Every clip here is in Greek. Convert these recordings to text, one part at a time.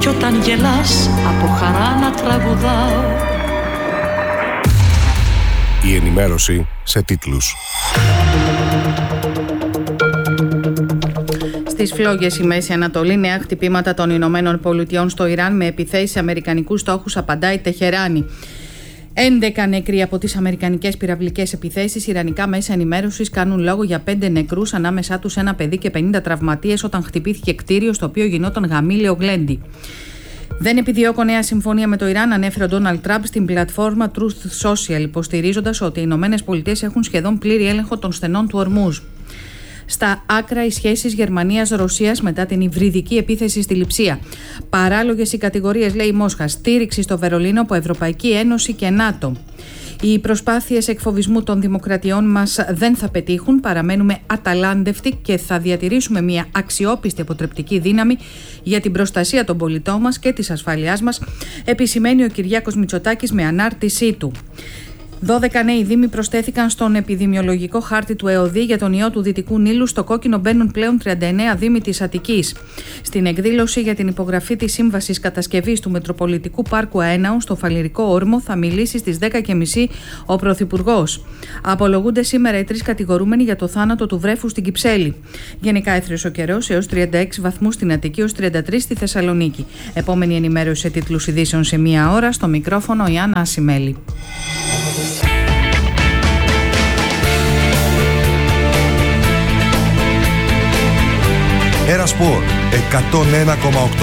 όταν γελάς από χαρά να τραγουδάω. Η ενημέρωση σε τίτλους. Στις φλόγες η Μέση Ανατολή, νέα χτυπήματα των Ηνωμένων Πολιτειών στο Ιράν με επιθέσεις σε αμερικανικούς στόχους, απαντάει Τεχεράνη. 11 νεκροί από τις αμερικανικές πυραυλικές επιθέσεις. Ιρανικά μέσα ενημέρωσης κάνουν λόγο για 5 νεκρούς, ανάμεσά τους ένα παιδί και 50 τραυματίες, όταν χτυπήθηκε κτίριο στο οποίο γινόταν γαμήλαιο γλέντι. Δεν επιδιώκω νέα συμφωνία με το Ιράν, ανέφερε ο Ντόναλντ Τραμπ στην πλατφόρμα Truth Social, υποστηρίζοντας ότι οι Ηνωμένες Πολιτείες έχουν σχεδόν πλήρη έλεγχο των στενών του Ορμούζ. Στα άκρα οι σχέσεις Γερμανίας-Ρωσίας μετά την υβριδική επίθεση στη Λειψία. Παράλογες οι κατηγορίες, λέει η Μόσχα. Στήριξη στο Βερολίνο από Ευρωπαϊκή Ένωση και ΝΑΤΟ. Οι προσπάθειες εκφοβισμού των δημοκρατιών μας δεν θα πετύχουν. Παραμένουμε αταλάντευτοι και θα διατηρήσουμε μια αξιόπιστη αποτρεπτική δύναμη για την προστασία των πολιτών μας και της ασφάλειάς μας, επισημαίνει ο Κυριάκος Μητσοτάκης με ανάρτησή του. 12 νέοι δήμοι προσθέθηκαν στον επιδημιολογικό χάρτη του ΕΟΔΗ για τον ιό του Δυτικού Νείλου. Στο κόκκινο μπαίνουν πλέον 39 δήμοι της Αττικής. Στην εκδήλωση για την υπογραφή της σύμβασης κατασκευής του Μετροπολιτικού Πάρκου Αέναου στο Φαλιρικό Όρμο θα μιλήσει στις 10:30 ο Πρωθυπουργός. Απολογούνται σήμερα οι 3 κατηγορούμενοι για το θάνατο του βρέφου στην Κυψέλη. Γενικά έθριος ο καιρός, έως 36 βαθμούς στην Αττική, έως 33 στη Θεσσαλονίκη. Επόμενη ενημέρωση σε τίτλους ειδήσεων σε 1 ώρα. Στο μικρόφωνο η Άννα Ασημέλη. Ένα Σπορ 101,8.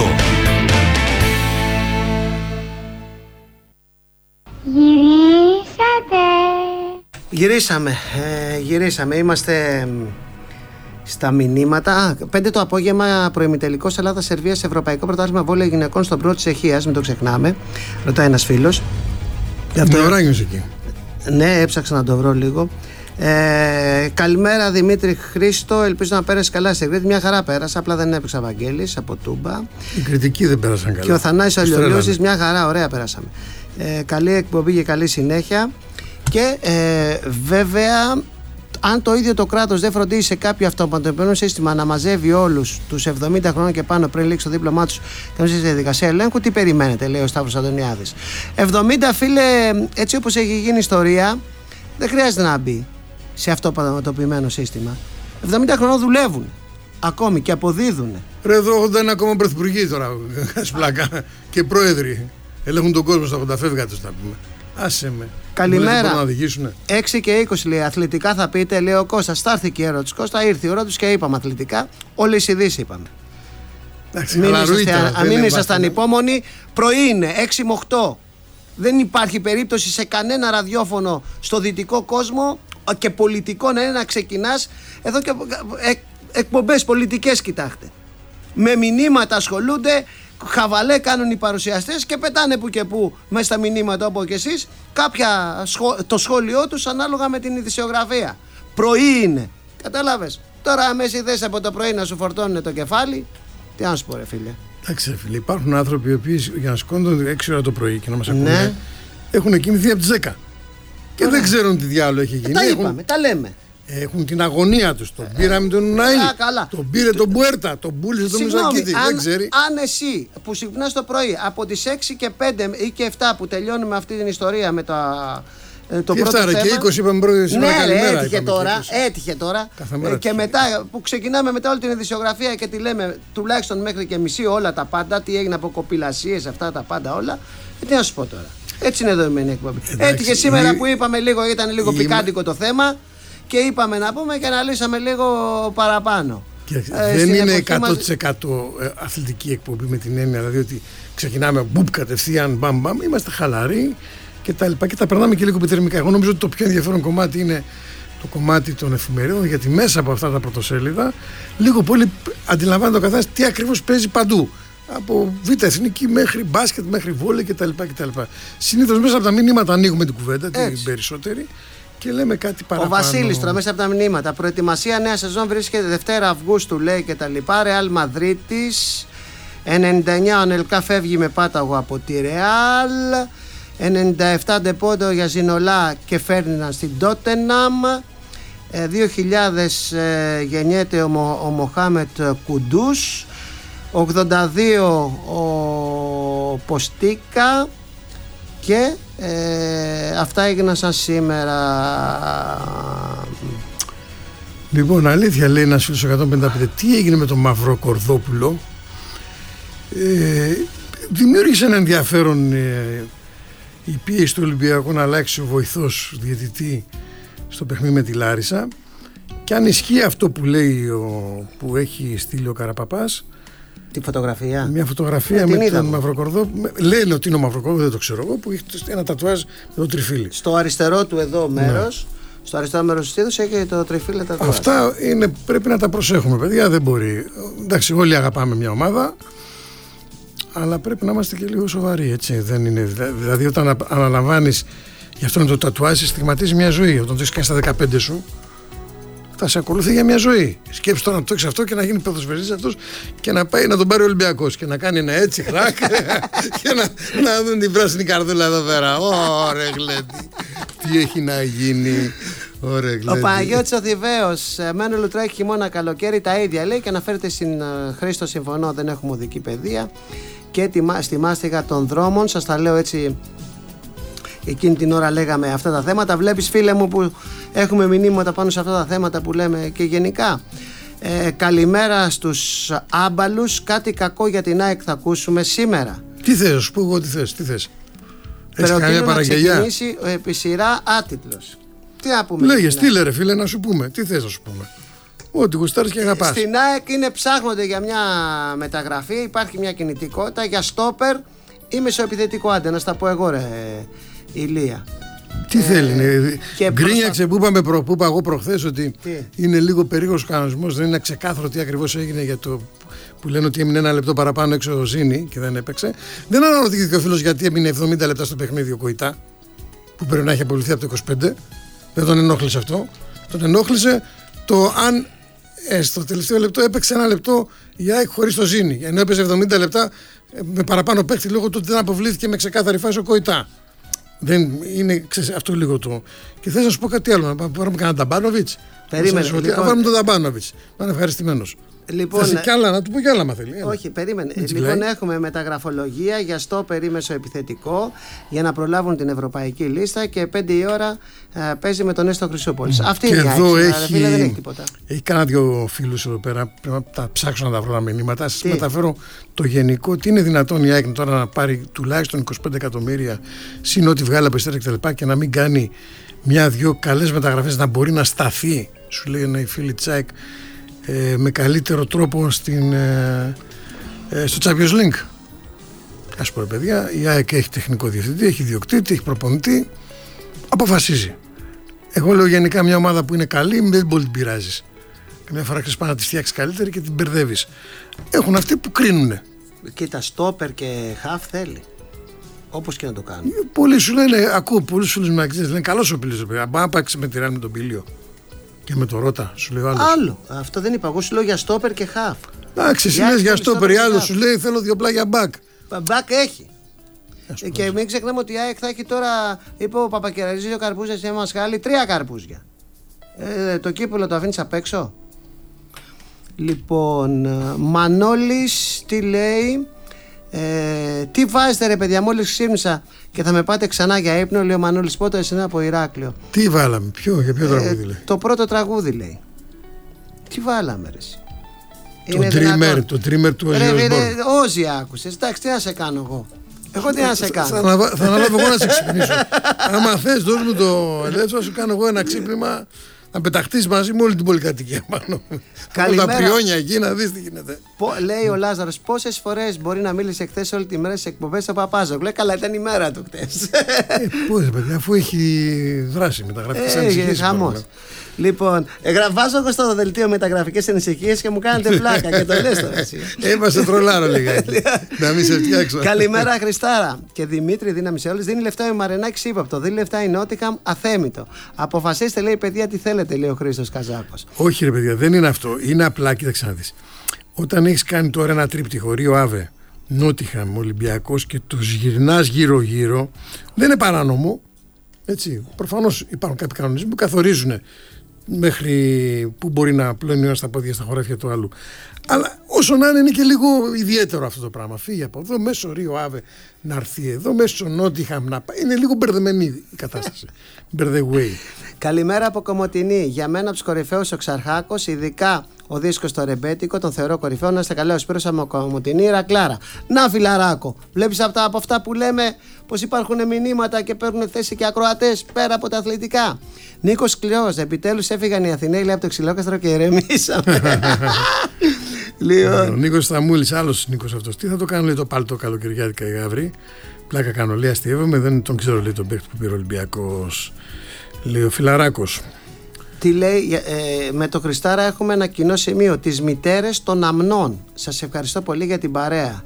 Γυρίσαμε. Είμαστε στα μηνύματα. 5 το απόγευμα, προημιτελικός Ελλάδα-Σερβίας, Ευρωπαϊκό Πρωτάθλημα Βόλεϊ Γυναικών στον Πρό της Αιχίας. Μην το ξεχνάμε. Ρωτάει ένας φίλος. Νεοράγιος εκεί. Ναι, έψαξα να το βρω λίγο. Καλημέρα Δημήτρη Χρήστο. Ελπίζω να πέρασε καλά στην Κρήτη. Μια χαρά πέρασα. Απλά δεν έπαιξα Βαγγέλης από Τούμπα. Οι κριτικοί δεν πέρασαν καλά. Και ο Θανάσης Αλλιολιώσης. Μια χαρά, ωραία πέρασαμε. Καλή εκπομπή και καλή συνέχεια. Και βέβαια, αν το ίδιο το κράτος δεν φροντίζει σε κάποιο αυτοματοποιημένο σύστημα να μαζεύει όλους τους 70 χρόνων και πάνω πριν λήξει το δίπλωμά τους και στη διαδικασία ελέγχου, τι περιμένετε, λέει ο Σταύρος Αντωνιάδης. 70, φίλε, έτσι όπως έχει γίνει η ιστορία, δεν χρειάζεται να μπει σε αυτοματοποιημένο σύστημα. 70 χρόνων δουλεύουν ακόμη και αποδίδουν. Ρε, εδώ 81 ακόμα πρωθυπουργοί τώρα, πλάκα, και πρόεδροι. Ελέγχουν τον κόσμο στα 80, φεύγατε, θα πούμε. Άσε με. Καλημέρα. 6 και 20 λέει. Αθλητικά θα πείτε, λέει ο Κώστας. Στάρθηκε η ερώτηση. Κώστα, ήρθε η ώρα τους και είπαμε αθλητικά. Όλες οι ειδήσεις είπαμε. Μην ήσασταν υπόμονοι. Πρωί είναι 6 με 8. Δεν υπάρχει περίπτωση σε κανένα ραδιόφωνο στο δυτικό κόσμο και πολιτικό να ξεκινάς εδώ και εκπομπές πολιτικές, κοιτάξτε. Με μηνύματα ασχολούνται. Χαβαλέ κάνουν οι παρουσιαστές και πετάνε που και που μέσα στα μηνύματα, όπως και εσείς, το σχόλιο τους ανάλογα με την ειδησιογραφία. Πρωί είναι. Κατάλαβες. Τώρα αμέσως θες από το πρωί να σου φορτώνουν το κεφάλι. Τι να σου πω, ρε φίλε. Εντάξει, φίλε, υπάρχουν άνθρωποι οι οποίοι για να σηκώνονται 6 ώρα το πρωί και να μας ακούνε, έχουν κοιμηθεί από τις 10. Και δεν ξέρουν τι διάλογο έχει γίνει. Τα είπαμε, τα λέμε. Έχουν την αγωνία τους. Τον πήραμε τον Ουναΐ, τον πήρε τον Μπουέρτα, τον πούλησε τον Μουζακίδη. Δεν ξέρει. Αν εσύ που ξυπνάς το πρωί από τις 6 και 5 ή και 7 που τελειώνουμε αυτή την ιστορία με το πρώτο θέμα. Και 20 είπαμε πρώτη σήμερα, καλημέρα. Έτυχε τώρα. Και μετά που ξεκινάμε μετά όλη την ειδησιογραφία και τη λέμε τουλάχιστον μέχρι και μισή όλα τα πάντα, τι έγινε από κοπηλασίες, αυτά τα πάντα όλα. Τι να σου πω τώρα. Έτσι είναι δομημένη η εκπομπή. Έτυχε σήμερα που είπαμε λίγο, ήταν λίγο πικάντικο το θέμα. Και είπαμε να πούμε και να λύσαμε λίγο παραπάνω. Δεν είναι 100% αθλητική εκπομπή με την έννοια δηλαδή ότι ξεκινάμε μπουπ κατευθείαν μπαμ μπαμ. Είμαστε χαλαροί και τα λοιπά και τα περνάμε και λίγο πιτερμικά. Εγώ νομίζω ότι το πιο ενδιαφέρον κομμάτι είναι το κομμάτι των εφημερίδων, γιατί μέσα από αυτά τα πρωτοσέλιδα λίγο πολύ αντιλαμβάνεται ο καθένας τι ακριβώς παίζει παντού. Από β' εθνική μέχρι μπάσκετ, μέχρι βόλεϊ κτλ. Συνήθως μέσα από τα μηνύματα ανοίγουμε την κουβέντα, την περισσότερη. Και λέμε κάτι παραπάνω. Ο Βασίλης τώρα μέσα από τα μηνύματα. Προετοιμασία νέα σεζόν βρίσκεται Δευτέρα Αυγούστου, λέει και τα λοιπά. Ρεάλ Μαδρίτης. 99 ο Νελκά φεύγει με πάταγο από τη Ρεάλ. 97 Ντεπόντο για Ζινολά και Φέρνιναν στην Τότεναμ. 2000 γεννιέται ο Μοχάμετ Κουντούς. 82 ο υποστήκα και αυτά έγιναν σαν σήμερα. Λοιπόν, αλήθεια λέει ένας φίλος 155, τι έγινε με τον Μαυροκορδόπουλο. Δημιούργησε ένα ενδιαφέρον η πίεση του Ολυμπιακού να αλλάξει ο βοηθός διαιτητή στο παιχνίδι με τη Λάρισα, και αν ισχύει αυτό που λέει που έχει στείλει ο Καραπαπάς, τη φωτογραφία. Μια φωτογραφία με τον Μαυροκορδόπουλο. Λένε ότι είναι ο Μαυροκορδόπουλο, δεν το ξέρω εγώ, που έχει ένα τατουάζ με το τριφύλι. Στο αριστερό του εδώ μέρος, στο αριστερό μέρος του στήθους έχει το τριφύλι τατουάζ. Αυτά πρέπει να τα προσέχουμε, παιδιά. Δεν μπορεί. Εντάξει, όλοι αγαπάμε μια ομάδα, αλλά πρέπει να είμαστε και λίγο σοβαροί, έτσι. Δεν είναι, δηλαδή, όταν αναλαμβάνεις γι' αυτό το τατουάζ, στιγματίζει μια ζωή. Όταν το έχεις κάνει στα 15 σου, θα σε ακολουθεί για μια ζωή. Σκέψου τώρα να το έχεις αυτό και να γίνει ποδοσφαιριστής αυτός και να πάει να τον πάρει ο Ολυμπιακός και να κάνει ένα έτσι χράκ και να δουν την πράσινη καρδούλα εδώ πέρα. Ωραία, γλέντι. Τι έχει να γίνει. Ωραία, γλέντι. Ο Παναγιώτης ο Θηβαίος, μένω λουτράκι χειμώνα καλοκαίρι, τα ίδια λέει, και αναφέρεται στην Χρήστο, συμφωνώ, δεν έχουμε οδική παιδεία και στη μάστιγα των δρόμων. Σας τα λέω έτσι. Εκείνη την ώρα λέγαμε αυτά τα θέματα. Βλέπεις, φίλε μου, που έχουμε μηνύματα πάνω σε αυτά τα θέματα που λέμε και γενικά. Καλημέρα στους άμπαλους. Κάτι κακό για την ΑΕΚ θα ακούσουμε σήμερα. Τι θες, να σου πω εγώ τι θες. Προτείνω καμία παραγγελιά. Να ξεκινήσει επί σειρά άτιτλος. Τι να πούμε. Λέγε, στείλε ρε φίλε να σου πούμε. Τι θες να σου πούμε. Ό,τι γουστάρεις και αγαπάς. Στην ΑΕΚ ψάχνονται για μια μεταγραφή. Υπάρχει μια κινητικότητα για στόπερ ή μεσοεπιθετικό. Άντε να στα πω εγώ, ρε Ηλία. Τι θέλει, γκρίνιαξε που είπα εγώ προχθές ότι είναι λίγο περίεργος ο κανονισμός, δεν είναι ξεκάθαρο τι ακριβώς έγινε για το που λένε ότι έμεινε ένα λεπτό παραπάνω έξω ο Ζήνη και δεν έπαιξε. Δεν αναρωτήθηκε ο φίλος γιατί έμεινε 70 λεπτά στο παιχνίδι ο Κοϊτά, που πρέπει να έχει απολυθεί από το 25. Δεν τον ενόχλησε αυτό. Τον ενόχλησε το αν στο τελευταίο λεπτό έπαιξε ένα λεπτό η ΑΕΚ χωρίς το Ζήνη, ενώ έπαιζε 70 λεπτά με παραπάνω παίχτη λόγω του ότι δεν αποβλήθηκε με ξεκάθαρη φάση ο Κοϊτά. Δεν είναι αυτό λίγο το. Και θέλω να σου πω κάτι άλλο. Να πάρουμε κανένα Ταμπάνοβιτς. Περίμενε. Να πάρουμε τον Ταμπάνοβιτς. Να είναι ευχαριστημένος. Λοιπόν, να του πω κι άλλα, μα θέλει. Όχι, περίμενε. Λοιπόν, έχουμε μεταγραφολογία για στόπερ ή μεσοεπιθετικό για να προλάβουν την ευρωπαϊκή λίστα και 5 η ώρα παίζει με τον Έστω Χρυσούπολης. Αυτή είναι η άκρη. Δεν έχει τίποτα. Έχει κάνα δυο φίλους εδώ πέρα. Πρέπει να τα ψάξω να τα βρω μηνύματα. Σας μεταφέρω το γενικό. Τι είναι δυνατόν η ΑΕΚ τώρα να πάρει τουλάχιστον 25 εκατομμύρια συν ό,τι βγάλει από ειστέρια κτλ. Και να μην κάνει μια-δυο καλές μεταγραφές, να μπορεί να σταθεί, σου λένε οι φίλοι Τσάικ, με καλύτερο τρόπο στο Champions League. Ας πω, παιδιά, η ΑΕΚ έχει τεχνικό διευθυντή, έχει ιδιοκτήτη, έχει προπονητή, αποφασίζει. Εγώ λέω γενικά μια ομάδα που είναι καλή δεν μπορεί να την πειράζεις. Καμιά φορά ξέρεις να τη φτιάξεις καλύτερη και την μπερδεύεις. Έχουν αυτοί που κρίνουνε. Κοίτα, στόπερ και χαφ θέλει. Όπως και να το κάνουν. Πολλοί σου λένε, ακούω πολλούς φίλους με αξίες, λένε καλός ο Πίλιος. Αν παίξει με τη Ρεάλ με τον Πίλιο και με το Ρώτα, σου λέει ο άλλος. Άλλο. Αυτό δεν είπα. Εγώ σου λέω για στόπερ και χαφ. Εντάξει, εσύ λες για στόπερ, η άλλο σου λέει θέλω δύο πλάγια μπακ. Μπακ έχει. Και μην ξεχνάμε ότι η ΑΕΚ θα έχει τώρα, είπε ο Παπακεραζής, ο Καρπούζας και μας χάλει 3 καρπούζια. Το κύπελο το αφήνεις απ' έξω. Λοιπόν, Μανώλης τι λέει. Τι βάζετε ρε παιδιά, μόλις ξύπνησα και θα με πάτε ξανά για ύπνο, λέει ο Μανώλης. Πότε εσένα από Ηράκλειο. Τι βάλαμε, για ποιο τραγούδι λέει. Το πρώτο τραγούδι λέει. Τι βάλαμε ρε. Το τρίμερ του Όζι. Όζι άκουσες, εντάξει, τι να σε κάνω εγώ. Εγώ τι να σε κάνω. Θα αναλάβω εγώ να σε ξυπνήσω. Άμα θες δώσ' μου το ελεύθερο, σου κάνω εγώ ένα ξύπνημα. Να πεταχτείς μαζί με όλη την πολυκατοικία πάνω. Καλημέρα. Τα πριόνια εκεί να δεις τι γίνεται. Λέει ο Λάζαρος, πόσες φορές μπορεί να μίλησε χθες όλη τη μέρα στις εκπομπές ο Παπάζο. Λέει καλά, ήταν η μέρα του χθες. Πώς παιδιά, αφού έχει δράσει μεταγραφικές ανησυχίες. Λοιπόν, βάζω εγώ στο δελτίο μεταγραφικές ανησυχίες και μου κάνετε πλάκα και το λες τώρα εσύ. Έμασε τρολάρο λιγάκι. Να μην σε φτιάξω. Καλημέρα Χριστάρα. Και Δημήτρη, δύναμη σε όλους. Δίνει λεφτά η Μαρενάκης ύπαπτο. Δίνει λεφτά η Νότιχαμ αθέμητο. Αποφασίστε, λέει παιδιά, τι θέλετε, λέει ο Χρήστος Καζάκος. Όχι ρε παιδιά, δεν είναι αυτό. Είναι απλά, κοίταξε να δεις. Όταν έχεις κάνει τώρα ένα τρίπτυχο Ρίο Άβε, Νότιχαμ, Ολυμπιακός και τους γυρνάς γύρω-γύρω, δεν είναι παράνομο. Έτσι. Προφανώς υπάρχουν κάποιοι κανονισμοί που καθορίζουν μέχρι που μπορεί να πλώνει ο ένας τα πόδια στα χωράφια του άλλου. Αλλά Όσο να είναι και λίγο ιδιαίτερο αυτό το πράγμα. Φύγει από εδώ, μέσω Ρίο Άβε να έρθει εδώ, μέσω Νότιχαμ να πάει. Είναι λίγο μπερδεμένη η κατάσταση. Μπερδεγουέι. Καλημέρα από Κομοτηνή. Για μένα από τους κορυφαίους ο Ξαρχάκος, ειδικά ο δίσκος στο ρεμπέτικο, τον θεωρώ κορυφαίο. Να είστε καλά, ο Σπύρος από Κομοτηνή, Ρακλάρα. Να, φιλαράκο, βλέπεις από αυτά που λέμε πως υπάρχουν μηνύματα και παίρνουν θέση και ακροατές πέρα από τα αθλητικά. Νίκος Σκληρός, επιτέλους έφυγαν οι Αθηναίοι από το Ξυλόκαστρο και ηρεμήσαμε. Ο Νίκος Σταμούλης, άλλος Νίκος αυτός. Τι θα το κάνω, λέει, το πάλι το καλοκαιριάτικα η Γαύρη. Πλάκα κάνω, λέει, αστείευομαι, δεν τον ξέρω, λέει, τον παίκτη που πήρε ο Ολυμπιακός. Λέει ο Φιλαράκος. Τι λέει, με το Χριστάρα έχουμε ένα κοινό σημείο, τις μητέρες των αμνών. Σας ευχαριστώ πολύ για την παρέα.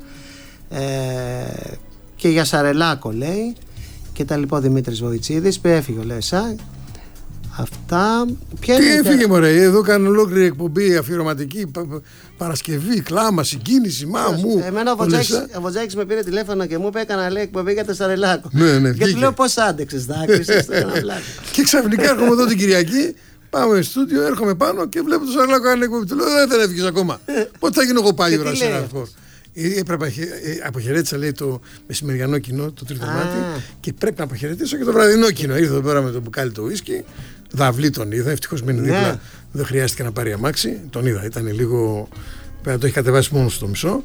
Και για Σαρελάκο, λέει, και τα λοιπά. Δημήτρης Βοητσίδης, που έφυγε, λέει, αυτά. Τι έφυγε, μωρέ, εδώ κάνει ολόκληρη εκπομπή αφιερωματική, Παρασκευή, κλάμα, συγκίνηση, μου. Εμένα ο Βοτζάκης με πήρε τηλέφωνο και μου είπε, έκανα, λέει, εκπομπή για το Σαρελάκο. Ναι, και του λέω, πώς άντεξες, δάκρυσες. Και ξαφνικά έρχομαι εδώ την Κυριακή, πάμε στο στούντιο, έρχομαι πάνω και βλέπω το Σαρελάκο κάνει εκπομπή. Του λέω, δεν έφυγες ακόμα. Πότε θα γίνω εγώ πάλι ο Σαρελάκος. Αποχαιρέτησα, λέει, το μεσημεριανό κοινό, το τρίτο μάτι, και πρέπει να αποχαιρετήσω και το βραδινό κοινό. Ήρθε εδώ πέρα με το μπουκάλι το ουίσκι, Δαυλή τον είδα, ευτυχώς μείνει δίπλα, δεν χρειάστηκε να πάρει αμάξι, τον είδα, ήταν λίγο, πρέπει να το έχει κατεβάσει μόνο στο μισό,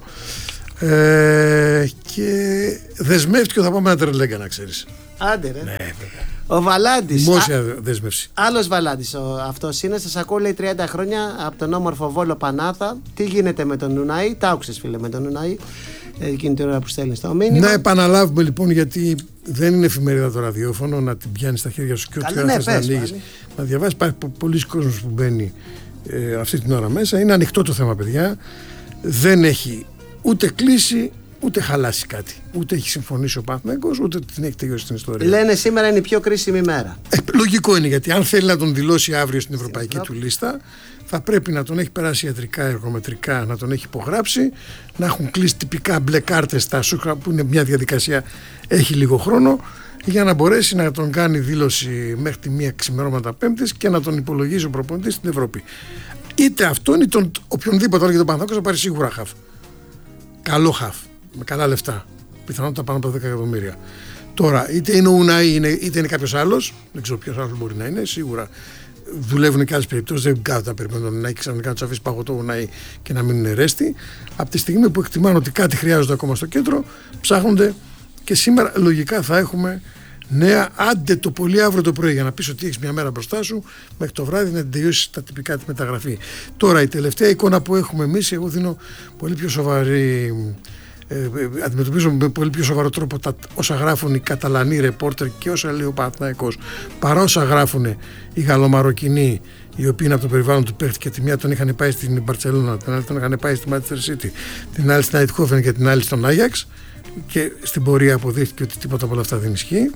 και δεσμεύτηκε ότι θα πάμε ένα τρελέγκα, να ξέρεις. Άντε, ρε. Ναι, ο Βαλάντης. Δημόσια δέσμευση. Άλλος Βαλάντης αυτός είναι. Σας ακούω, λέει, 30 χρόνια από τον όμορφο Βόλο Πανάθα. Τι γίνεται με τον Νουναή? Τα άκουσες, φίλε, με τον Νουναή εκείνη την ώρα που στέλνεις το μήνυμα? Να επαναλάβουμε, λοιπόν, γιατί δεν είναι εφημερίδα το ραδιόφωνο, να την πιάνεις στα χέρια σου και ό,τι ώρα θες να ανοίγεις, να διαβάσεις. Υπάρχει πολλοί κόσμος που μπαίνει αυτή την ώρα μέσα. Είναι ανοιχτό το θέμα, παιδιά. Δεν έχει ούτε κλείσει ούτε χαλάσει κάτι. Ούτε έχει συμφωνήσει ο Παναθηναϊκός, ούτε την έχει τελειώσει την ιστορία. Λένε σήμερα είναι η πιο κρίσιμη μέρα. Λογικό είναι, γιατί αν θέλει να τον δηλώσει αύριο στην ευρωπαϊκή του λίστα, θα πρέπει να τον έχει περάσει ιατρικά, εργομετρικά, να τον έχει υπογράψει, να έχουν κλείσει τυπικά μπλε κάρτες στα σούχρα, που είναι μια διαδικασία, έχει λίγο χρόνο, για να μπορέσει να τον κάνει δήλωση μέχρι τη 1 ξημερώματα Πέμπτης και να τον υπολογίζει ο προπονητής στην Ευρώπη. Είτε αυτόν είτε τον οποιονδήποτε άλλο, για τον Παναθηναϊκό θα πάρει σίγουρα χαφ. Καλό χαφ. Με καλά λεφτά. Πιθανότητα πάνω από 10 εκατομμύρια. Τώρα, είτε είναι ο Ουναή, είτε είναι κάποιος άλλος, δεν ξέρω ποιος άλλος μπορεί να είναι, σίγουρα δουλεύουν και άλλες περιπτώσεις. Δεν κάθεται να περιμένουν τον Ουναή και ξαφνικά να του αφήσει παγωτό Ουναή και να μείνουν ρέστη. Από τη στιγμή που εκτιμάνε ότι κάτι χρειάζονται ακόμα στο κέντρο, ψάχνονται, και σήμερα λογικά θα έχουμε νέα, άντε το πολύ αύριο το πρωί, για να πεις ότι έχεις μια μέρα μπροστά σου, μέχρι το βράδυ να την τελειώσεις τα τυπικά τη μεταγραφή. Τώρα, η τελευταία εικόνα που έχουμε εμείς, εγώ δίνω πολύ πιο σοβαρή. Αντιμετωπίζω με πολύ πιο σοβαρό τρόπο όσα γράφουν οι Καταλανοί ρεπόρτερ και όσα λέει ο Παναθηναϊκός, παρά όσα γράφουν οι Γαλλομαροκινοί, οι οποίοι είναι από το περιβάλλον του παίχτη, και τη μία τον είχαν πάει στην Μπαρτσελόνα, την άλλη τον είχαν πάει στη Manchester City, την άλλη στην Αιτχόφεν και την άλλη στον Άγιαξ, και στην πορεία αποδείχθηκε ότι τίποτα από όλα αυτά δεν ισχύει.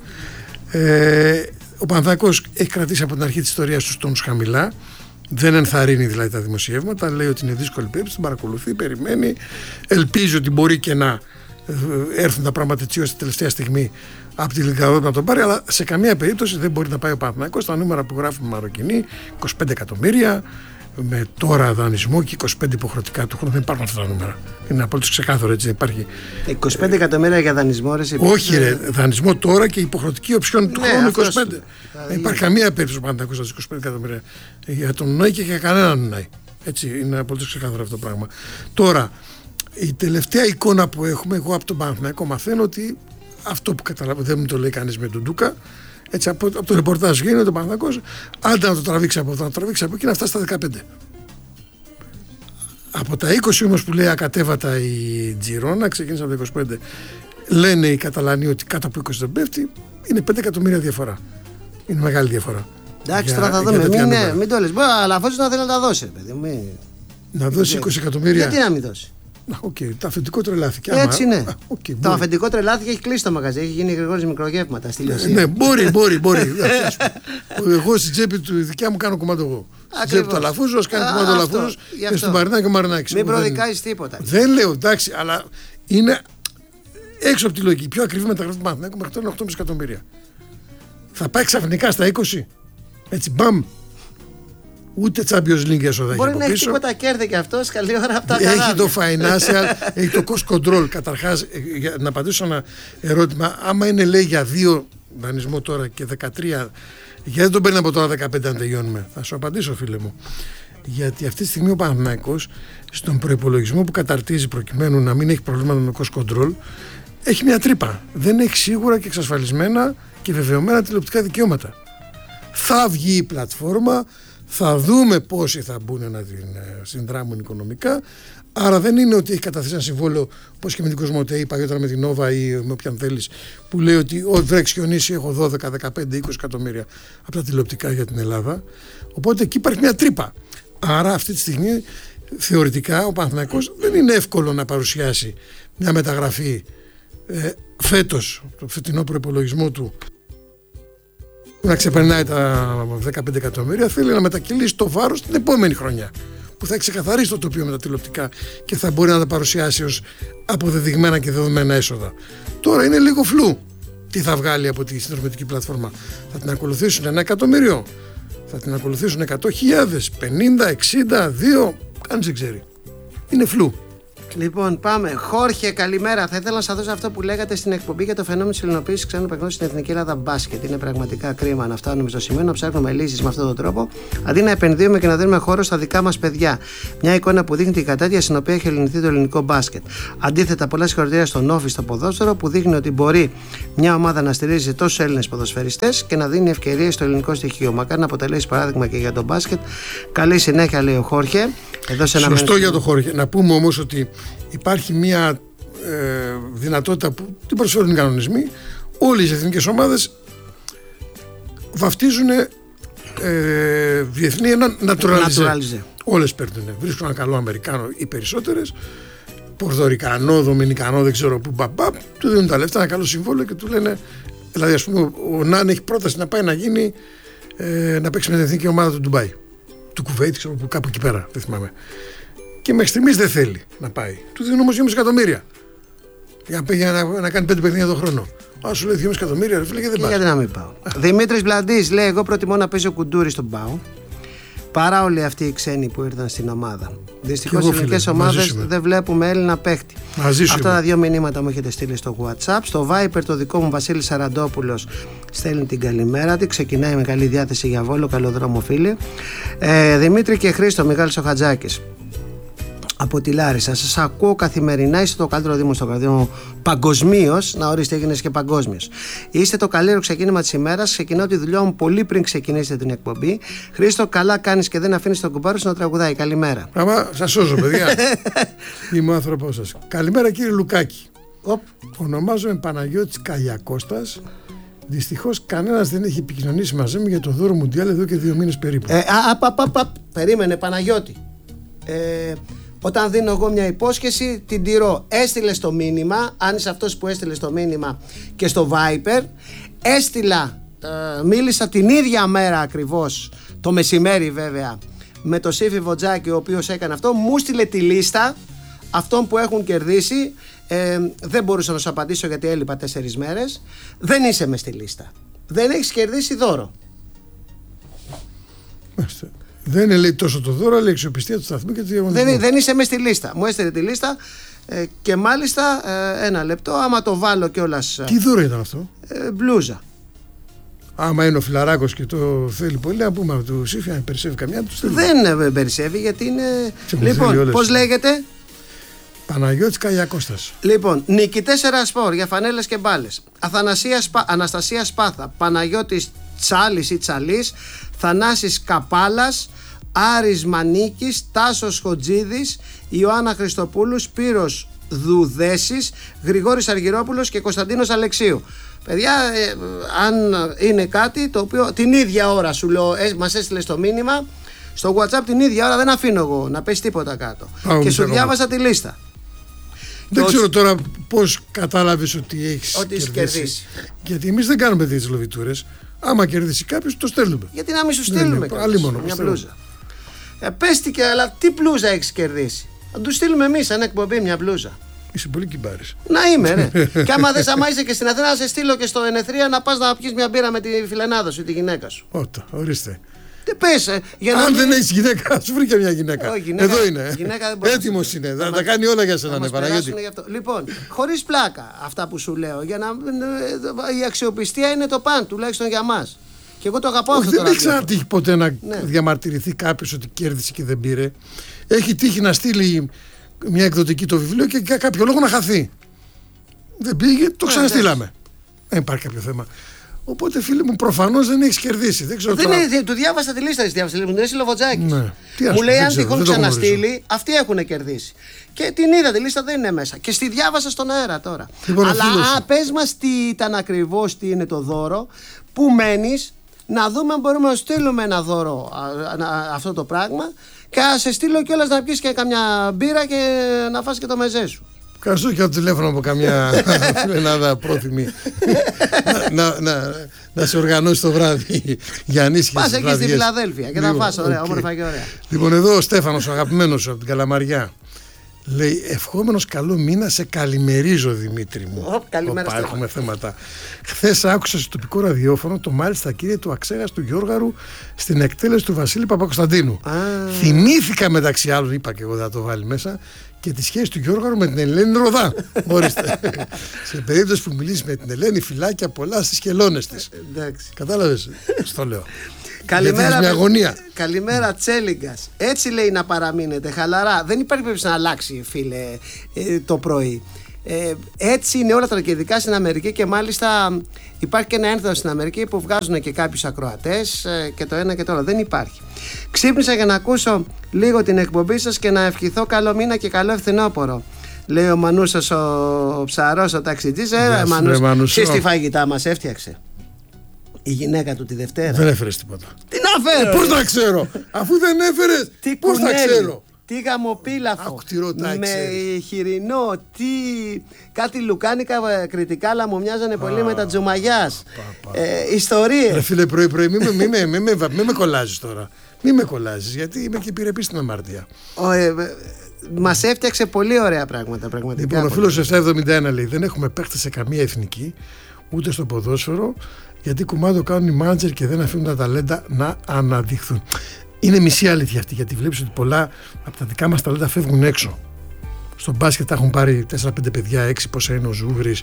Ο Παναθηναϊκός έχει κρατήσει από την αρχή της ιστορίας τους τόνους χαμηλά. Δεν ενθαρρύνει δηλαδή τα δημοσιεύματα, λέει ότι είναι δύσκολη περίπτωση, την παρακολουθεί, περιμένει, ελπίζει ότι μπορεί και να έρθουν τα πράγματα έτσι ώστε τελευταία στιγμή από τη Λιγκαδόρ να τον πάρει, αλλά σε καμία περίπτωση δεν μπορεί να πάει ο Παναθηναϊκός στα νούμερα που γράφουν οι Μαροκινοί, 25 εκατομμύρια, με τώρα δανεισμό και 25 υποχρεωτικά του χρόνου. Δεν υπάρχουν αυτά τα νούμερα. Είναι απολύτως ξεκάθαρο, έτσι, υπάρχει. 25 εκατομμύρια για δανεισμό, ρε. Όχι, ρε, δανεισμό τώρα και υποχρεωτική οψιόν του χρόνου 25. Δεν υπάρχει καμία περίπτωση ο Παναθηναϊκός να δώσει 25 εκατομμύρια για τον Νουναή και για κανέναν Νουναή. Έτσι, είναι απολύτως ξεκάθαρο αυτό το πράγμα. Τώρα, η τελευταία εικόνα που έχουμε, εγώ από τον Παναθηναϊκό μαθαίνω ότι αυτό που καταλαβαίνω, δεν μου το λέει κανείς με τον Ντούκα. Έτσι, από το ρεπορτάζ γίνεται ο Παναθηναϊκός, άντε να το τραβήξει από εδώ, να το τραβήξει από εκεί, να φτάσει στα 15. Από τα 20 όμως που λέει ακατέβατα η Τζιρόνα, ξεκίνησε από τα 25, λένε οι Καταλανοί ότι κάτω από 20 δεν πέφτει, είναι 5 εκατομμύρια διαφορά. Είναι μεγάλη διαφορά. Εντάξει, τώρα θα δούμε. Μην το λες. Αλλά αφού να θέλει να τα δώσει, παιδί. Να δώσει 20 εκατομμύρια. Γιατί να μην δώσει. Το αφεντικό τρελάθηκε. Έτσι είναι. Το αφεντικό τρελάθηκε, έχει κλείσει το μαγαζί, έχει γίνει Γρηγόρης μικρογεύματα στη Λιωσία. Ναι, μπορεί. Εγώ στην τσέπη του δικιά μου κάνω κομμάτι εγώ. Στην τσέπη του Αλαφούζου, κάνει κομμάτι ο Αλαφούζος και στον Μαρινάκη ο Μαρινάκης. Μην προδικάζεις τίποτα. Δεν λέω, εντάξει, αλλά είναι έξω από τη λογική. Η πιο ακριβή μεταγραφή του Παναθηναϊκού μέχρι τώρα είναι 8,5 εκατομμύρια. Θα πάει ξαφνικά στα 20. Έτσι, μπαμ. Ούτε Champions League έσοδα Μπορεί έχει να από έχει πίσω. τίποτα κέρδη και αυτό, καλή ώρα από τα καράβια. Έχει το financial, έχει το cost control. Καταρχάς, για να απαντήσω ένα ερώτημα, άμα είναι λέει για 2 δανεισμό τώρα και 13, γιατί δεν τον παίρνει από τώρα 15 αν τελειώνουμε? Θα σου απαντήσω, φίλε μου. Γιατί αυτή τη στιγμή ο Παναθηναϊκός στον προϋπολογισμό που καταρτίζει προκειμένου να μην έχει προβλήματα με cost control έχει μια τρύπα. Δεν έχει σίγουρα και εξασφαλισμένα και βεβαιωμένα τηλεοπτικά δικαιώματα. Θα βγει η πλατφόρμα, θα δούμε πόσοι θα μπουν να την συνδράμουν οικονομικά. Άρα δεν είναι ότι έχει καταθέσει ένα συμβόλαιο όπως και με την Κοσμοτέ ή παλιότερα με την Nova ή με όποιον θέλεις, που λέει ότι βρέξει χιονίσει έχω 12, 15, 20 εκατομμύρια από τα τηλεοπτικά για την Ελλάδα. Οπότε εκεί υπάρχει μια τρύπα. Άρα αυτή τη στιγμή θεωρητικά ο Παναθηναϊκός δεν είναι εύκολο να παρουσιάσει μια μεταγραφή φέτος, το φετινό προϋπολογισμό του να ξεπερνάει τα 15 εκατομμύρια. Θέλει να μετακυλήσει το βάρος την επόμενη χρονιά, που θα ξεκαθαρίσει το τοπίο με τα τηλεοπτικά και θα μπορεί να τα παρουσιάσει ως αποδεδειγμένα και δεδομένα έσοδα. Τώρα είναι λίγο φλού τι θα βγάλει από τη συνδρομητική πλατφόρμα. Θα την ακολουθήσουν 1 εκατομμύριο, θα την ακολουθήσουν 100.000, 50, 60, 2, κανείς δεν ξέρει. Είναι φλού. Λοιπόν, πάμε. Χόρχε, καλημέρα. Θα ήθελα να σας δώσω αυτό που λέγατε στην εκπομπή για το φαινόμενο της ελληνοποίησης ξένων παιχτών στην Εθνική Ελλάδα μπάσκετ. Είναι πραγματικά κρίμα να φτάνουμε στο σημείο να ψάχνουμε λύσεις με αυτόν τον τρόπο, αντί να επενδύουμε και να δίνουμε χώρο στα δικά μας παιδιά. Μια εικόνα που δείχνει την κατάδια στην οποία έχει ελληνηθεί το ελληνικό μπάσκετ. Αντίθετα, πολλά συγχαρητήρια στον Όφη στο ποδόσφαιρο που δείχνει ότι μπορεί μια ομάδα να στηρίζει τόσους Έλληνες ποδοσφαιριστές και να δίνει ευκαιρίες στο ελληνικό στοιχείο. Μακάρι να αποτελέσει παράδειγμα και για τον μπάσκετ. Καλή συνέχεια, λέει ο Χόρχε. Σωστό για τον Χόρχε. Να πούμε όμως ότι υπάρχει μια δυνατότητα που την προσφέρουν οι κανονισμοί. Όλες οι εθνικές ομάδες βαφτίζουν διεθνή ένα naturalize. Όλες παίρνουν. Βρίσκουν ένα καλό Αμερικάνο οι περισσότερες, Πορδορικανό, Δομινικανό, δεν ξέρω πού, του δίνουν τα λεφτά, ένα καλό συμβόλαιο και του λένε, δηλαδή ας πούμε ο Νάν έχει πρόταση να πάει να γίνει να παίξει με την εθνική ομάδα του Ντουμπάι, του Κουβέιτ, ξέρω που, κάπου εκεί πέρα, δεν θυμάμαι. Και μέχρι στιγμής δεν θέλει να πάει. Του δίνουν όμως 2,5 εκατομμύρια για να κάνει 5 παιχνίδια το χρόνο. Α, σου λέει 2,5 εκατομμύρια, ρε φίλε, και δεν πάει. Γιατί να μην πάω. Δημήτρης Μπλαντής λέει: εγώ προτιμώ να παίζει ο Κουντούρης στον Πάο παρά όλοι αυτοί οι ξένοι που ήρθαν στην ομάδα. Δυστυχώς οι ελληνικές ομάδες δεν βλέπουμε Έλληνα παίχτη. Αυτά τα 2 μηνύματα μου έχετε στείλει στο WhatsApp. Στο Viper το δικό μου Βασίλης Σαραντόπουλος στέλνει την καλημέρα του. Ξεκινάει με καλή διάθεση για Βόλο. Καλό δρόμο, φίλοι. Δημήτρη και Χρήστο, Μιχάλης ο Χατζάκης από τη Λάρισα. Σας ακούω καθημερινά. Είστε το καλύτερο δήμο στο καρδίμο παγκοσμίως. Να ορίστε, έγινες και παγκόσμιος. Είστε το καλύτερο ξεκίνημα της ημέρας. Ξεκινάω τη δουλειά μου πολύ πριν ξεκινήσετε την εκπομπή. Χρήστο, καλά κάνεις και δεν αφήνεις τον κουμπάρο σου να τραγουδάει. Καλημέρα. Άμα σας σώζω, παιδιά. Είμαι ο άνθρωπός σας. Καλημέρα, κύριε Λουκάκη. Ονομάζομαι Παναγιώτης Καγιακώστας. Δυστυχώς κανένας δεν έχει επικοινωνήσει μαζί μου για το δώρο Μουντιάλ εδώ και 2 μήνες περίπου. Περίμενε, Παναγιώτη. Όταν δίνω εγώ μια υπόσχεση, την τηρώ. Έστειλε το μήνυμα, αν είσαι αυτός που έστειλε το μήνυμα και στο Viper. Μίλησα την ίδια μέρα ακριβώς, το μεσημέρι βέβαια, με το Σύφη Βοτζάκη, ο οποίος έκανε αυτό. Μου στείλε τη λίστα αυτών που έχουν κερδίσει. Δεν μπορούσα να σου απαντήσω γιατί έλειπα 4 μέρες. Δεν είσαι μες στη λίστα. Δεν έχεις κερδίσει δώρο. Δεν είναι, λέει, τόσο το δώρο, αλλά η αξιοπιστία του σταθμού και του διαγωνισμού. Δεν είσαι μες στη λίστα. Μου έστειλε τη λίστα και μάλιστα 1 λεπτό. Άμα το βάλω κιόλας. Τι δώρο ήταν αυτό? Μπλούζα. Άμα είναι ο Φιλαράκος και το θέλει πολύ, να πούμε από του Σύφη, αν περισσεύει καμιά του στέλνει. Δεν περισσεύει γιατί είναι. Λοιπόν, πώς λέγεται? Παναγιώτης Καγιακώστας. Λοιπόν, νίκη 4 σπορ για φανέλες και μπάλες. Αναστασία Σπάθα, Παναγιώτης Τσάλης ή Τσαλής, Θανάσης Καπάλας, Άρης Μανίκης, Τάσος Χοτζίδης, Ιωάννα Χριστοπούλου, Σπύρος Δουδέσης, Γρηγόρης Αργυρόπουλος και Κωνσταντίνος Αλεξίου. Παιδιά, αν είναι κάτι το οποίο την ίδια ώρα σου λέω, μας έστειλε στο μήνυμα στο WhatsApp, την ίδια ώρα δεν αφήνω εγώ να πέσει τίποτα κάτω. Και σου διάβασα τη λίστα. Δεν ξέρω τώρα πώς κατάλαβες ότι έχεις κερδίσει. Γιατί εμείς δεν κάνουμε τέτοιες λοβιτούρες. Άμα κερδίσει κάποιος, το στέλνουμε. Γιατί να μην σου στείλουμε μια μπλούζα. Πέστηκε, αλλά τι μπλούζα έχεις κερδίσει? Να του στείλουμε εμείς σαν εκπομπή μια μπλούζα. Είσαι πολύ κυμπάρης. Να είμαι, ρε. Και άμα είσαι και στην Αθήνα, να σε στείλω και στο Ενεθρία να πας να πιεις μια μπύρα με τη φιλενάδα σου ή τη γυναίκα σου. Ορίστε. Πες, αν δεν έχει γυναίκα, σου βρήκε μια γυναίκα. Εδώ είναι. Έτοιμος είναι. Θα τα κάνει όλα για σένα, ναι, Παναγιώτη. Λοιπόν, χωρίς πλάκα αυτά που σου λέω. Για να, η αξιοπιστία είναι το παν, τουλάχιστον για μας. Και εγώ το αγαπάω αυτό. Δεν έχει ξανατύχει ποτέ να διαμαρτυρηθεί κάποιος ότι κέρδισε και δεν πήρε. Έχει τύχει να στείλει μια εκδοτική το βιβλίο και για κάποιο λόγο να χαθεί. Δεν πήγε, το ξαναστείλαμε. Δεν υπάρχει κάποιο θέμα. Οπότε, φίλε μου, προφανώς δεν έχεις κερδίσει. Δεν ξέρω του διάβασα τη λίστα. Μου λέει Λοβοτζάκης. Μου λέει αν τυχόν ξαναστείλει, αυτοί έχουν κερδίσει. Και την είδα, τη λίστα δεν είναι μέσα. Και στη διάβασα στον αέρα τώρα. Λοιπόν, αλλά πες μας τι ήταν ακριβώς, τι είναι το δώρο, πού μένεις, να δούμε αν μπορούμε να στείλουμε ένα δώρο αυτό το πράγμα. Και να σε στείλω κιόλας να πιεις και καμιά μπύρα και να φας και το μεζέ σου. Ευχαριστώ και το τηλέφωνο από καμιά φιλενάδα πρόθυμη να σε οργανώσει το βράδυ για ανήσυχες. Πας εκεί στη Φιλαδέλφια και θα φας ωραία, όμορφα και ωραία. Λοιπόν, εδώ ο Στέφανος, ο αγαπημένος από την Καλαμαριά, λέει: ευχόμενος καλό μήνα, σε καλημερίζω, Δημήτρη μου. Καλημέρα. Έχουμε θέματα. Χθες άκουσα στο τοπικό ραδιόφωνο το μάλιστα κύριε του αξέχαστου Γιώργαρου στην εκτέλεση του Βασίλη Παπακοσταντίνου. Θυμήθηκα μεταξύ άλλων, είπα και εγώ θα το βάλει μέσα, και τη σχέση του Γιώργαρου με την Ελένη Ροδά. Μπορείτε. Σε περίπτωση που μιλήσει με την Ελένη, φυλάκια πολλά στις χελώνες της. Κατάλαβες, στο λέω. Καλημέρα Τσέλιγκας. Έτσι λέει να παραμείνετε χαλαρά. Δεν υπάρχει περίπτωση να αλλάξει, φίλε, το πρωί. Έτσι είναι όλα τα, και ειδικά στην Αμερική, και μάλιστα υπάρχει και ένα ένθετο στην Αμερική που βγάζουν και κάποιους ακροατές και το ένα και το άλλο. Δεν υπάρχει. Ξύπνησα για να ακούσω λίγο την εκπομπή σας και να ευχηθώ καλό μήνα και καλό φθινόπωρο. Λέει ο Μανούσας ο ψαρός, ο ταξιτζής. Μανούς, και στη φαγητά μας έφτιαξε η γυναίκα του τη Δευτέρα. Δεν έφερες τίποτα. Τι να φέρω! Πώς να ξέρω! Αφού δεν έφερες, πώς θα ξέρω! Τι γαμοπίλαφο, με χοιρινό, κάτι λουκάνικα κριτικά, αλλά μου μοιάζανε πολύ με τα Τζουμαγιάς. Ιστορίες. Ρε φίλε, πρωί-πρωί, μη με κολλάζεις τώρα. Μη με κολλάζεις, γιατί είμαι και επιρρεπής στην αμάρτια. Μας έφτιαξε πολύ ωραία πράγματα, πραγματικά. Λοιπόν, ο φίλος 771 λέει: δεν έχουμε παίχτες σε καμία εθνική, ούτε στο ποδόσφαιρο, γιατί κουμάντο κάνουν οι μάνατζερ και δεν αφήνουν τα ταλέντα να αναδειχθούν. Είναι μισή αλήθεια αυτή, γιατί βλέπεις ότι πολλά από τα δικά μας ταλέντα φεύγουν έξω. Στο μπάσκετ τα έχουν πάρει 4-5 παιδιά, 6 πόσα είναι ο Ζούγρης,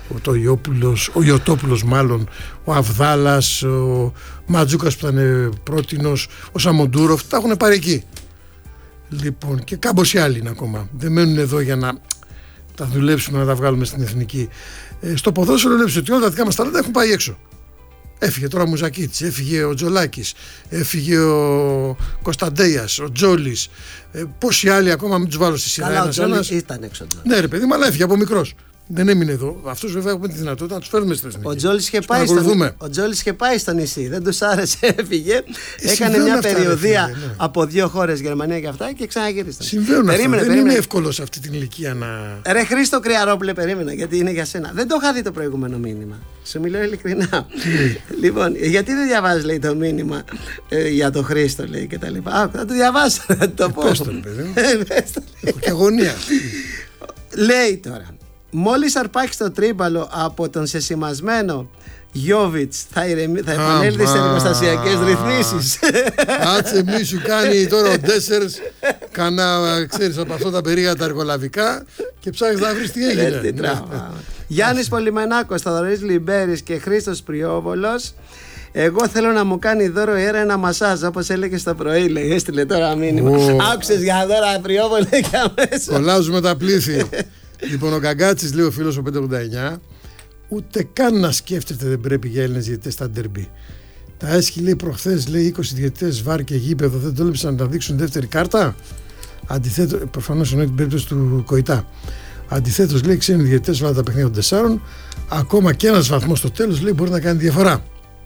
ο Ιωτόπουλος μάλλον, ο Αβδάλας, ο Ματζούκας που ήταν πρότινος, ο Σαμοντούροφ, τα έχουν πάρει εκεί. Λοιπόν, και κάμποσοι άλλοι είναι ακόμα. Δεν μένουν εδώ για να τα δουλέψουμε, να τα βγάλουμε στην εθνική. Στο ποδόσφαιρο βλέπεις ότι όλα τα δικά μας ταλέντα έχουν πάει έξω. Έφυγε τώρα ο Μουζακίτης, έφυγε ο Τζολάκης, έφυγε ο Κωνσταντέιας, ο Τζόλης. Πόσοι άλλοι ακόμα, μην τους βάλω στη σειρά. Καλά, ο Τζόλης ήταν έξω. Ναι, ρε παιδί, αλλά έφυγε από μικρός. Δεν έμεινε εδώ. Αυτούς βέβαια έχουμε τη δυνατότητα να τους φέρουμε στην εθνική. Ο Τζόλης είχε πάει στο νησί, δεν τους άρεσε, έφυγε. Έκανε μια περιοδία από 2 χώρες, Γερμανία και αυτά, και ξαναγύρισε. Συμβαίνουν αυτά. Δεν είναι εύκολο σε αυτή την ηλικία να. Ρε Χρήστο Κρυαρόπουλε, περίμενα, γιατί είναι για σένα. Δεν το είχα δει το προηγούμενο μήνυμα. Σου μιλώ ειλικρινά. Λοιπόν, γιατί δεν διαβάζει, λέει, το μήνυμα για τον Χρήστο, λέει, και τα λοιπά. Θα το διαβάσω, θα το πω. Πες τον, παιδί. Έχω και αγωνία. Λέει τώρα: μόλις αρπάξει το τρίμπαλο από τον σεσημασμένο Γιώβιτς, θα επανέλθει σε εργοστασιακές ρυθμίσεις. Άτσε μη σου κάνει τώρα ο Ντέσσερς κανένα, ξέρεις, από αυτά τα περίγατα εργολαβικά και ψάχνεις να βρεις τι έγινε. Γιάννης Πολυμενάκος, Θοδωρής Λιμπέρης και Χρήστος Πριόβολος. Εγώ θέλω να μου κάνει δώρο η Έρα ένα μασάζ, όπως έλεγε στο πρωί, λέει. Έστειλε τώρα μήνυμα. Άκουσες για δώρα, Πριόβολε, και αμέσως. Κολλάζουμε τα πλήθη. Λοιπόν, ο Καγκάτσης, λέει ο φίλος ο 589, ούτε καν να σκέφτεται δεν πρέπει για Έλληνες διαιτητές στα ντερμπι. Τα έσχη, λέει, προχθές, λέει, 20 διαιτητές βάρ και γήπεδο δεν τόλμησαν να δείξουν δεύτερη κάρτα. Αντιθέτως, προφανώς εννοεί την περίπτωση του Κοϊτά. Αντιθέτως, λέει, ξένοι διαιτητές βάλουν τα παιχνίδια των 4, ακόμα και ένας βαθμός στο τέλος, λέει, μπορεί να κάνει διαφορά.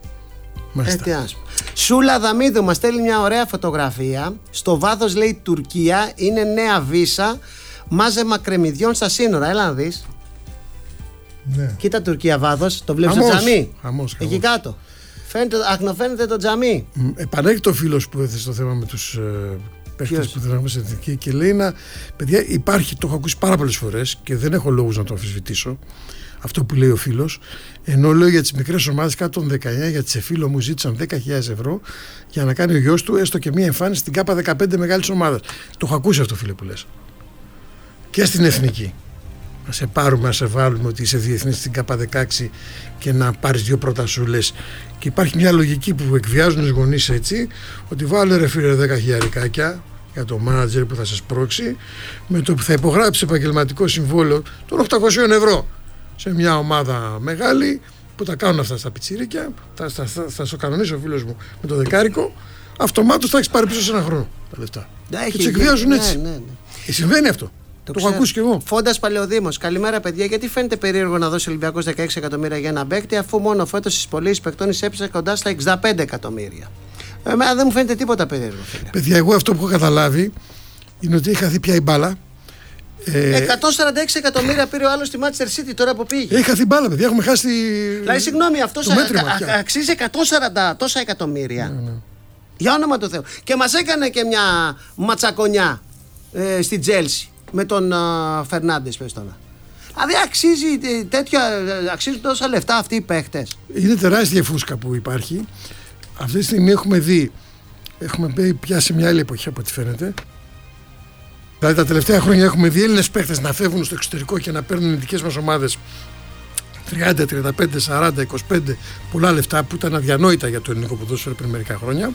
Σούλα Δαμίδου μας στέλνει μια ωραία φωτογραφία. Στο βάθος, λέει, Τουρκία, είναι νέα βίσα. Μάζεμα κρεμμυδιών στα σύνορα, έλα να δεις. Ναι. Κοίτα Τουρκία βάθος, το βλέπεις το τζαμί. Εκεί κάτω. Ακνοφαίνεται το τζαμί. Επανέρχεται ο φίλος που έθεσε το θέμα με τους παίχτες που δεν έχουμε σε εθνική και λέει παιδιά, υπάρχει, το έχω ακούσει πάρα πολλές φορές και δεν έχω λόγους να το αμφισβητήσω. αυτό που λέει ο φίλος. Ενώ λέω για τις μικρές ομάδες κάτω των 19, για τις εφήλο μου ζήτησαν 10.000 ευρώ για να κάνει ο γιος του έστω και μία εμφάνιση στην K15 μεγάλης ομάδας. Το έχω ακούσει αυτό, φίλε, που λες. Και στην εθνική. Να σε πάρουμε, να σε βάλουμε ότι είσαι διεθνής στην K16 και να πάρεις 2 πρωτασούλες. Και υπάρχει μια λογική που εκβιάζουν οι γονείς έτσι, ότι βάλε ρε φίλε 10 χιλιαρικάκια για το μάνατζερ που θα σε σπρώξει, με το που θα υπογράψει επαγγελματικό συμβόλαιο των 800 ευρώ σε μια ομάδα μεγάλη που τα κάνουν αυτά στα πιτσίρικια, θα στο κανονίσει ο φίλος μου με το δεκάρικο, αυτομάτως θα έχεις πάρει πίσω σε ένα χρόνο τα λεφτά. Και τους εκβιάζουν έτσι. Ναι. Συμβαίνει αυτό. Το έχω ακούσει κι εγώ. Φόντας Παλαιοδήμος. Καλημέρα, παιδιά. Γιατί φαίνεται περίεργο να δώσει ο Ολυμπιακός 16 εκατομμύρια για ένα παίκτη, αφού μόνο φέτος στις πωλήσεις παικτών εισέπεσε κοντά στα 65 εκατομμύρια. Εμένα δεν μου φαίνεται τίποτα περίεργο. Παιδιά, εγώ αυτό που έχω καταλάβει είναι ότι είχα δει πια η μπάλα. 146 εκατομμύρια πήρε ο άλλος στη Manchester City τώρα που πήγε. Είχα δει μπάλα, παιδιά. Έχουμε χάσει. Δηλαδή, συγγνώμη, αυτό αξίζει 140 τόσα εκατομμύρια. Ναι. Για όνομα του Θεού. Και μας έκανε και μια ματσακονιά στη Τζέλσι με τον Φερνάντες, πες τώρα. Δηλαδή αξίζουν τόσα λεφτά αυτοί οι παίχτες. Είναι τεράστια φούσκα που υπάρχει. Αυτή τη στιγμή έχουμε πιάσει μια άλλη εποχή από ό,τι φαίνεται. Δηλαδή τα τελευταία χρόνια έχουμε δει Έλληνες παίχτες να φεύγουν στο εξωτερικό και να παίρνουν οι δικές μας ομάδες 30, 35, 40, 25 πολλά λεφτά που ήταν αδιανόητα για το ελληνικό ποδόσφαιρο πριν μερικά χρόνια.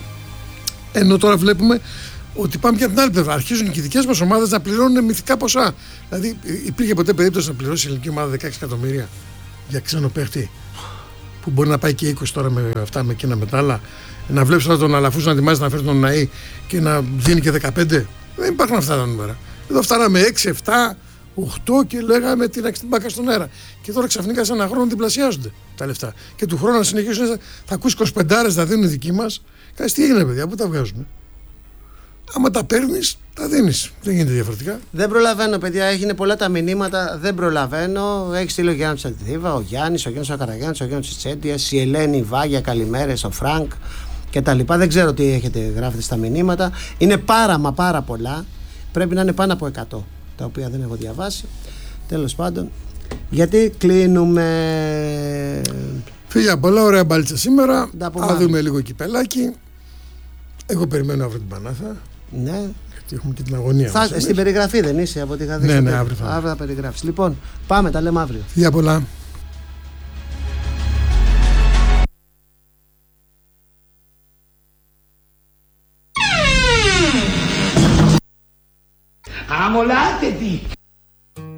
Ενώ τώρα βλέπουμε ότι πάμε και από την άλλη πλευρά. Αρχίζουν και οι δικές μας ομάδες να πληρώνουν μυθικά ποσά. Δηλαδή, υπήρχε ποτέ περίπτωση να πληρώσει η ελληνική ομάδα 16 εκατομμύρια για ξένο παίχτη, που μπορεί να πάει και 20 τώρα με αυτά, με εκείνα με τα άλλα. Να βλέπει τώρα τον Αλαφούζο να ετοιμάζει να φέρει τον Ναή και να δίνει και 15. Δεν υπάρχουν αυτά τα νούμερα. Εδώ φτάναμε 6, 7, 8 και λέγαμε την μπάκα στον αέρα. Και τώρα ξαφνικά σε ένα χρόνο διπλασιάζονται τα λεφτά. Και του χρόνου να συνεχίσουν, θα ακούσει 25 να δίνουν οι δικοί μας. Κάτι τι έγινε, παιδιά, πού τα βγάζουν. Άμα τα παίρνεις, τα δίνεις. Δεν γίνεται διαφορετικά. Δεν προλαβαίνω, παιδιά. Έγινε πολλά τα μηνύματα. Δεν προλαβαίνω. Έχει στείλει ο Γιάννης Τσαντιδίβα, ο Γιάννης ο Καραγιάννης, ο Γιάννης Τσέντιας, η Ελένη, η Βάγια, καλημέρες, ο Φρανκ κτλ. Δεν ξέρω τι γράφετε στα μηνύματα. Είναι πάρα πολλά. Πρέπει να είναι πάνω από 100, τα οποία δεν έχω διαβάσει. Τέλος πάντων, γιατί κλείνουμε. Φίλια, πολλά ωραία μπάλιτσα σήμερα. Θα δούμε λίγο κυπελάκι. Εγώ περιμένω αύριο την Πανάθα. Ναι. Γιατί έχουμε και την αγωνία μας. Στην περιγραφή δεν είσαι από ό,τι είχα δει. Ναι, αύριο θα περιγράψεις. Λοιπόν, πάμε, τα λέμε αύριο. Φιλιά πολλά. Amolate